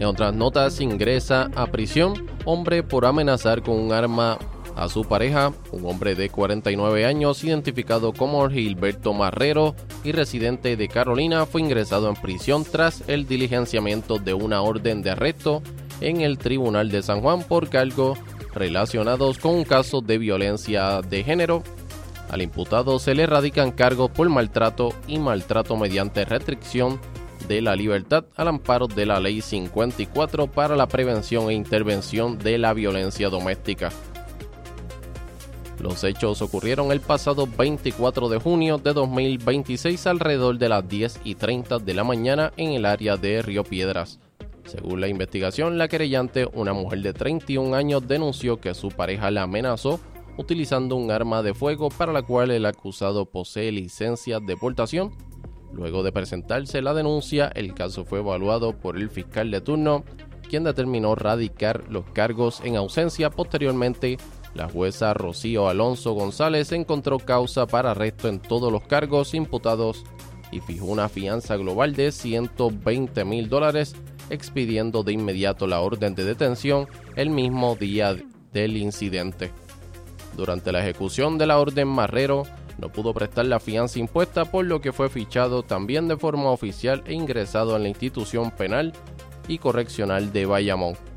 En otras notas, ingresa a prisión hombre por amenazar con un arma a su pareja. Un hombre de 49 años, identificado como Gilberto Marrero y residente de Carolina, fue ingresado en prisión tras el diligenciamiento de una orden de arresto en el Tribunal de San Juan por cargos relacionados con un caso de violencia de género. Al imputado se le radican cargos por maltrato y maltrato mediante restricción de la libertad al amparo de la Ley 54 para la prevención e intervención de la violencia doméstica. Los hechos ocurrieron el pasado 24 de junio de 2026 alrededor de las 10:30 de la mañana en el área de Río Piedras. Según la investigación, la querellante, una mujer de 31 años, denunció que su pareja la amenazó utilizando un arma de fuego para la cual el acusado posee licencia de portación. Luego de presentarse la denuncia, el caso fue evaluado por el fiscal de turno, quien determinó radicar los cargos en ausencia. Posteriormente, la jueza Rocío Alonso González encontró causa para arresto en todos los cargos imputados y fijó una fianza global de $120,000, expidiendo de inmediato la orden de detención el mismo día del incidente. Durante la ejecución de la orden, Marrero no pudo prestar la fianza impuesta, por lo que fue fichado también de forma oficial e ingresado en la institución penal y correccional de Bayamón.